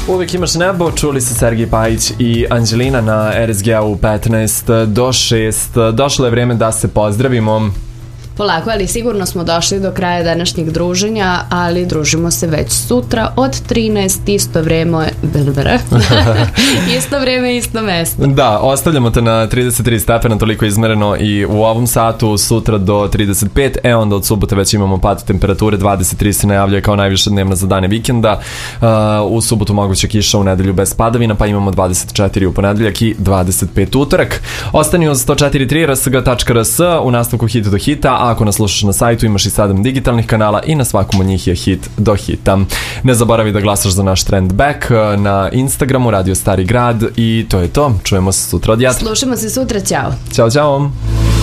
Uvijek imaš nebo, čuli se Sergej Pajić i Anđelina na RSG-u 15 do 6. Došlo je vrijeme da se pozdravimo. Polako, ali sigurno smo došli do kraja današnjeg druženja, ali družimo se već sutra od 13, isto vrijeme, isto vrijeme, isto mesto. Da, ostavljamo te na 33 stepena, toliko izmereno i u ovom satu, sutra do 35, onda od subote već imamo pad temperature, 23 se najavljuje kao najviša dnevna za dane vikenda, u subotu moguće kiša, u nedelju bez padavina, pa imamo 24 u ponedeljak i 25 utorak. Ostani uz 104.3 rsg.rs, u nastavku Hit do hita, a ako nas slušaš na sajtu imaš i 7 digitalnih kanala i na svakom od njih je hit do hita. Ne zaboravi da glasaš za naš trend back na Instagramu Radio Stari Grad i to je to. Čujemo se sutra od jatra. Slušamo se sutra, ćao. Ćao, ćao.